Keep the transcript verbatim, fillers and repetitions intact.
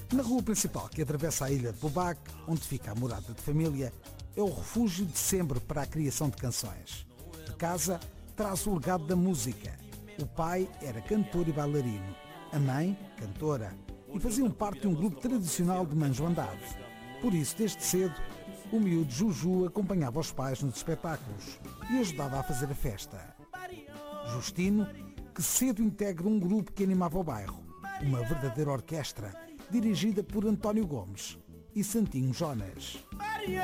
Na rua principal que atravessa a ilha de Bubac, onde fica a morada de família, é o refúgio de sempre para a criação de canções. De casa, traz o legado da música. O pai era cantor e bailarino, a mãe, cantora, e faziam parte de um grupo tradicional de manjoandade. Por isso, desde cedo, o miúdo Juju acompanhava os pais nos espetáculos e ajudava a fazer a festa. Justino, que cedo integra um grupo que animava o bairro, uma verdadeira orquestra, dirigida por António Gomes e Santinho Jonas.